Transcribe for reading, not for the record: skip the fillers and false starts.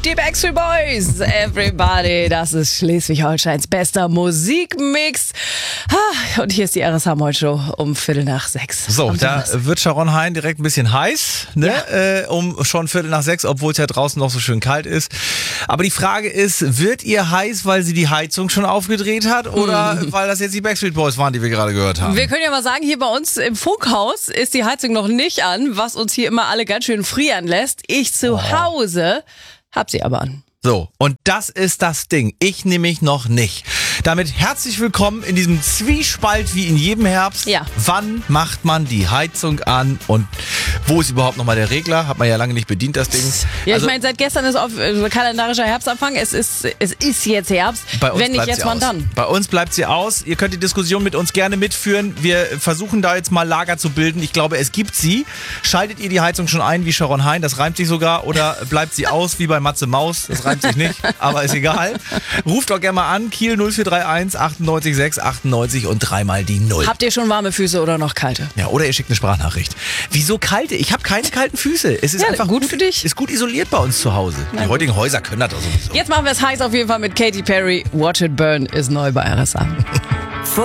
die Backstreet Boys. Everybody, das ist Schleswig-Holsteins bester Musikmix. Und hier ist die RSH Heute Show um 5:45. So, da wird Sharon Hein direkt ein bisschen heiß, ne? Ja. Um schon 5:45, obwohl es ja draußen noch so schön kalt ist. Aber die Frage ist, wird ihr heiß, weil sie die Heizung schon aufgedreht hat oder weil das jetzt die Backstreet Boys waren, die wir gerade gehört haben? Wir können ja mal sagen, hier bei uns im Funkhaus ist die Heizung noch nicht an, was uns hier immer alle ganz schön frieren lässt. Ich zu Hause hab sie aber an. So, und das ist das Ding. Ich nämlich noch nicht. Damit herzlich willkommen in diesem Zwiespalt wie in jedem Herbst. Ja. Wann macht man die Heizung an und wo ist überhaupt nochmal der Regler? Hat man ja lange nicht bedient, das Ding. Ja, also, ich meine, seit gestern ist kalendarischer Herbstanfang. Es ist jetzt Herbst. Wenn nicht jetzt, wann dann? Bei uns bleibt sie aus. Ihr könnt die Diskussion mit uns gerne mitführen. Wir versuchen da jetzt mal Lager zu bilden. Ich glaube, es gibt sie. Schaltet ihr die Heizung schon ein wie Sharon Hein? Das reimt sich sogar. Oder bleibt sie aus wie bei Matze Maus? Das reimt sich nicht, aber ist egal. Ruft doch gerne mal an. Kiel 0431 98 6 98 und dreimal die 0. Habt ihr schon warme Füße oder noch kalte? Ja, oder ihr schickt eine Sprachnachricht. Wieso kalte? Ich habe keine kalten Füße. Es ist einfach gut für dich. Ist gut isoliert bei uns zu Hause. Die heutigen Häuser können das doch sowieso. Jetzt machen wir es heiß auf jeden Fall mit Katy Perry. Watch It Burn ist neu bei RSA.